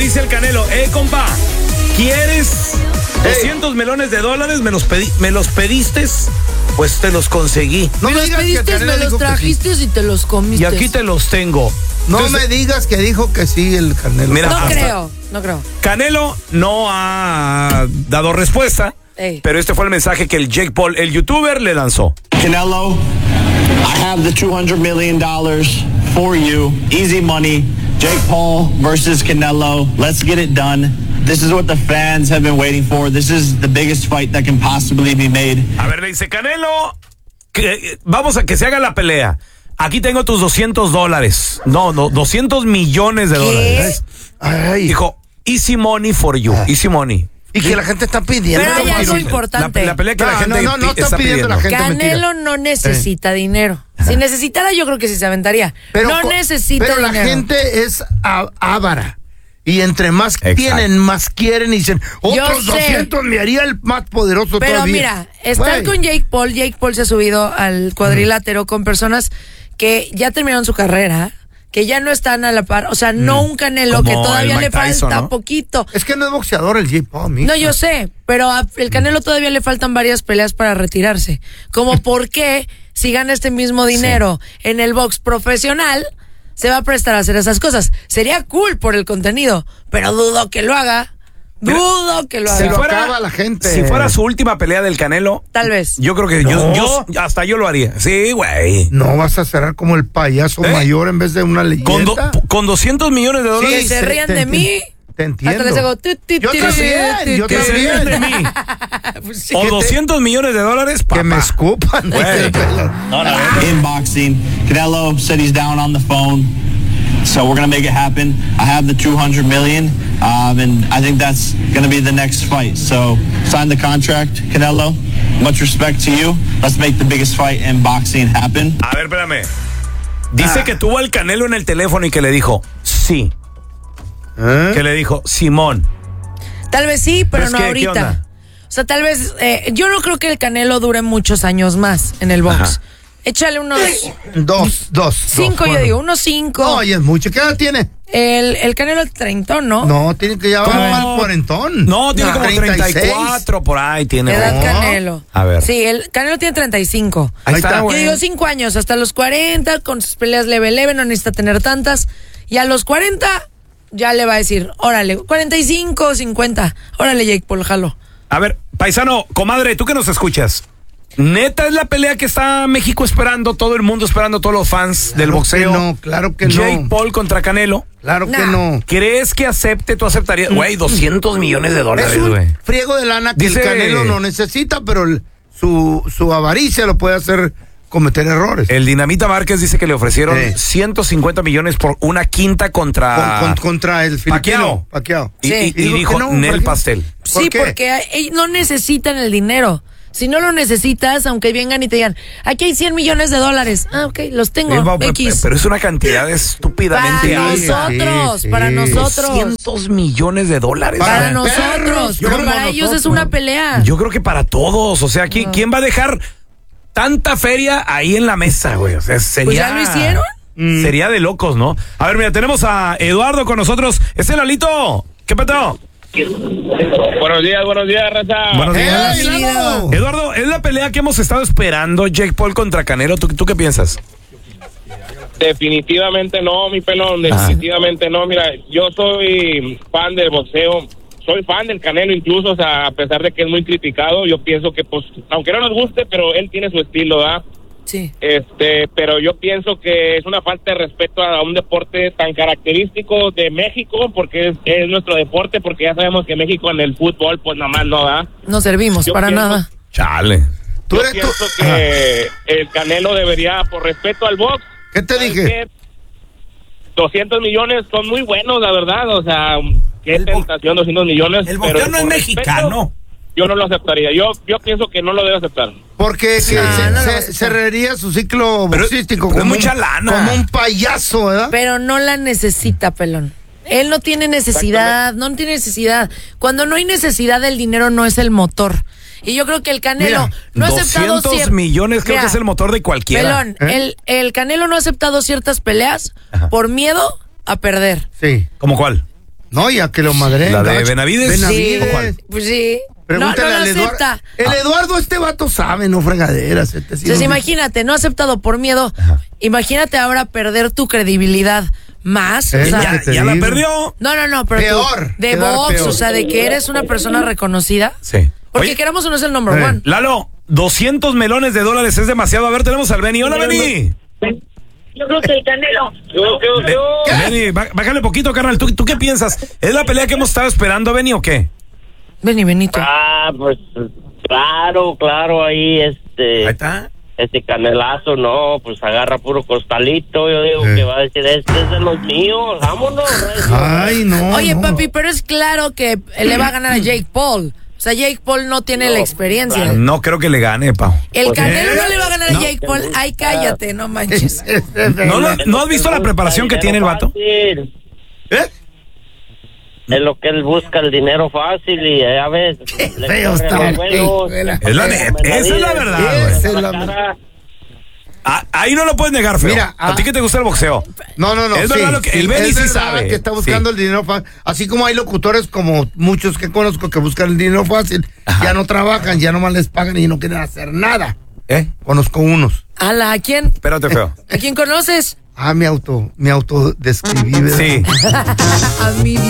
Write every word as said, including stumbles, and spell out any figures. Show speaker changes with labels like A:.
A: dice el Canelo, eh, compa, ¿quieres doscientos millones de dólares? ¿Me los, pedi me los pediste? Pues te los conseguí.
B: No me, me los pediste, me los trajiste sí. y te los comiste.
A: Y aquí te los tengo.
C: No Entonces, me digas que dijo que sí el Canelo.
B: Mira, no hasta, creo, no creo.
A: Canelo no ha dado respuesta, Ey. pero este fue el mensaje que el Jake Paul, el youtuber, le lanzó.
D: Canelo, I have the two hundred million dollars for you. Easy money. Jake Paul versus Canelo. Let's get it done. This is what the fans have been waiting for. This is the biggest fight that can possibly be made.
A: A ver, le dice Canelo, que, vamos a que se haga la pelea. Aquí tengo tus doscientos dólares. No, no, doscientos millones de
B: ¿Qué?
A: dólares. Ay. Dijo, easy money for you. Ah. Easy money.
C: Y que la gente está pidiendo.
B: Pero hay algo importante.
A: La, la pelea que
C: no,
A: la gente
C: no, no, no está, está pidiendo, pidiendo la gente.
B: Canelo
C: mentira.
B: no necesita eh. dinero. Si necesitara, yo creo que sí se aventaría. Pero, no necesita
C: pero
B: dinero.
C: Pero la gente es avara. Y entre más Exacto. tienen, más quieren y dicen, otros doscientos me haría el más poderoso
B: pero
C: todavía.
B: Pero mira, estar Wey. con Jake Paul, Jake Paul se ha subido al cuadrilátero mm. con personas que ya terminaron su carrera, que ya no están a la par, o sea, mm. no un Canelo Como que todavía le Tyson, falta ¿no? poquito.
C: Es que no es boxeador el Jake Paul, mija.
B: No, yo sé, pero a el Canelo todavía le faltan varias peleas para retirarse. Como por qué, si gana este mismo dinero sí. en el box profesional, se va a prestar a hacer esas cosas. Sería cool por el contenido, pero dudo que lo haga. Dudo que lo haga.
C: Se lo acaba la gente.
A: Si fuera su última pelea del Canelo,
B: tal vez.
A: Yo creo que no. yo, yo hasta yo lo haría. Sí, güey.
C: No vas a cerrar como el payaso ¿Eh? mayor en vez de una leyenda.
A: Con, do, con doscientos millones de dólares.
B: Sí, que se rían
C: te,
B: de
C: te,
B: mí.
C: Te entiendo.
B: Hasta les hago, tu, tu,
C: yo
B: tu,
C: también,
B: tu,
C: yo
A: que
C: también.
A: se rían de mí. Pues sí, o doscientos te, millones de dólares, papá.
C: Que me escupan.
A: No, no, no.
D: In boxing, Canelo said he's down on the phone. So we're going to make it happen. I have the two hundred million, um, and I think that's going to be the next fight. So sign the contract, Canelo. Much respect to you. Let's make the biggest fight in boxing happen.
A: A ver, espérame. Dice ah. que tuvo al Canelo en el teléfono y que le dijo, sí. ¿Eh? Que le dijo, Simón.
B: Tal vez sí, pero, pero no
A: que,
B: ahorita. O sea, tal vez, eh, yo no creo que el Canelo dure muchos años más en el box. Ajá. Échale unos...
C: Dos, dos.
B: Cinco,
C: dos,
B: yo
C: bueno.
B: digo, unos cinco.
C: No, y es mucho. ¿Qué edad tiene?
B: El, el Canelo es treintón, ¿no?
C: No, tiene que llevar al cuarentón.
A: No, tiene no, como treinta y cuatro por ahí. Tiene.
B: Edad no. Canelo.
A: A ver.
B: Sí, el Canelo tiene treinta y cinco.
A: Ahí está,
B: Yo
A: güey.
B: digo cinco años, hasta los cuarenta, con sus peleas leve, leve, no necesita tener tantas. Y a los cuarenta, ya le va a decir, órale, cuarenta y cinco, cincuenta. Órale, Jake Paul, jalo.
A: A ver, paisano, comadre, tú que nos escuchas. Neta es la pelea que está México esperando, todo el mundo esperando, todos los fans
C: claro
A: del boxeo.
C: Que no, claro que
A: Jake
C: no.
A: Paul contra Canelo.
C: Claro
B: nah.
C: que no.
A: ¿Crees que acepte? ¿Tú aceptarías? Güey, doscientos millones de dólares, güey.
C: Friego de lana que
A: Dice...
C: el Canelo no necesita, pero el, su, su avaricia lo puede hacer cometer errores.
A: El Dinamita Márquez dice que le ofrecieron sí. ciento cincuenta millones por una quinta contra...
C: Con, con, contra el filipino.
A: Pacquiao.
C: Y,
B: sí.
A: y, y, y dijo, no, Nel pastel.
B: Sí,
C: ¿Por
B: porque ellos no necesitan el dinero. Si no lo necesitas, aunque vengan y te digan, aquí hay cien millones de dólares. Ah, ok, los tengo.
A: Eh, pero,
B: X.
A: Pero es una cantidad estúpidamente
B: para
A: alta.
B: nosotros, sí, sí. para nosotros.
A: doscientos millones de dólares.
B: Para,
A: para
B: nosotros. Pero para nosotros. ellos es una pelea.
A: Yo creo que para todos. O sea, ¿quién, no. ¿quién va a dejar tanta feria ahí en la mesa, güey? O sea, sería...
B: Pues ya lo hicieron.
A: Mm. Sería de locos, ¿no? A ver, mira, tenemos a Eduardo con nosotros. ¿Es el Lalito? ¿Qué pasó?
E: Buenos días, buenos días, raza.
A: Buenos días.
C: Hey,
A: Eduardo, es la pelea que hemos estado esperando, Jake Paul contra Canelo. ¿Tú, tú qué piensas?
E: Definitivamente no, mi pelón, definitivamente ah. no. Mira, yo soy fan del boxeo, soy fan del Canelo incluso, o sea, a pesar de que es muy criticado, yo pienso que, pues, aunque no nos guste, pero él tiene su estilo, ¿verdad?
B: Sí.
E: Este, pero yo pienso que es una falta de respeto a un deporte tan característico de México, porque es, es nuestro deporte, porque ya sabemos que México en el fútbol, pues nada más no da.
B: No servimos yo para pienso, nada.
A: Chale.
E: Yo pienso tú? que ah. el Canelo debería, por respeto al box.
C: ¿Qué te dije?
E: doscientos millones son muy buenos, la verdad, o sea, qué el tentación, doscientos millones.
A: El boxeo no es mexicano.
E: Respeto, yo no lo aceptaría. Yo yo pienso que no lo debe aceptar.
C: Porque
B: sí,
C: se,
B: no, no
C: se cerraría su ciclo
A: pero,
C: boxístico
A: pero
C: como,
A: mucha
C: un,
A: lana.
C: como un payaso, ¿verdad?
B: Pero no la necesita, pelón. Él no tiene necesidad, no tiene necesidad. Cuando no hay necesidad, el dinero no es el motor. Y yo creo que el Canelo
A: Mira,
B: no ha aceptado
A: doscientos millones creo Mira, que es el motor de cualquiera.
B: Pelón, ¿eh? el, el Canelo no ha aceptado ciertas peleas Ajá. por miedo a perder.
C: Sí.
A: ¿Cómo cuál?
C: No, ya que lo madre.
A: ¿La de Benavides?
C: Benavides.
B: Sí,
A: ¿Cuál?
B: pues sí.
C: Pregúntale
B: no, no lo
C: al Eduardo.
B: acepta.
C: El Eduardo, este vato sabe, no fregaderas. Este sí
B: Entonces,
C: no-
B: imagínate, no aceptado por miedo. Imagínate ahora perder tu credibilidad más.
C: Eh,
B: o sea,
A: Ya,
C: te
A: ya la
C: digo.
A: perdió.
B: no, no, no, pero tú,
C: Peor,
B: de
C: quedar
B: box,
C: peor.
B: o sea, de que eres una persona reconocida.
A: Sí.
B: Porque
A: Oye,
B: queramos o no es el number
C: Eh.
B: one.
A: Lalo, doscientos melones de dólares es demasiado. A ver, tenemos al Benny. Hola, Benny.
F: Yo creo que el Canelo.
E: Yo, yo, yo.
A: Benny, bá- bájale poquito, carnal. ¿Tú, ¿Tú qué piensas? ¿Es la pelea que hemos estado esperando, Benny, o qué?
B: Vení, Benito.
F: Ah, pues claro, claro, ahí este.
A: Ahí está.
F: Este canelazo, no, pues agarra puro costalito. Yo digo
C: Eh.
F: que va a decir, este es de los míos, vámonos. recio.
C: Ay, no.
B: Oye,
C: no.
B: papi, pero es claro que le va a ganar a Jake Paul. O sea, Jake Paul no tiene la experiencia.
A: No creo que le gane, Pau.
B: El Canelo
A: ¿Eh?
B: no le va a ganar a Jake Paul. Ay, cállate, no manches.
A: ¿No, lo- ¿No has visto la preparación que tiene el vato?
F: Fácil.
C: ¿Eh?
F: Es lo que él busca, el dinero fácil y ya ves. le
C: feo
F: corre
C: está,
F: los vuelos.
C: güey, la-
A: Es la neta, esa es la verdad, güey.
C: Esa es la-
F: cara.
A: Ah, ahí no lo puedes negar, feo.
C: Mira,
A: ¿A
C: ah,
A: ti que te gusta el boxeo?
C: No, no, no.
A: Es
C: sí,
A: verdad lo que- el
C: sí,
A: Benny
C: es
A: sí
C: verdad
A: sabe.
C: que está buscando
A: Sí.
C: el dinero fácil. Así como hay locutores como muchos que conozco que buscan el dinero fácil,
A: Ajá.
C: ya no trabajan, ya nomás les pagan y no quieren hacer nada.
A: ¿Eh?
C: Conozco unos.
B: Ala, ¿a quién?
A: Espérate, feo.
B: ¿A quién conoces?
C: Ah, mi auto, mi auto describí, ¿verdad?
A: Sí.
B: A mí.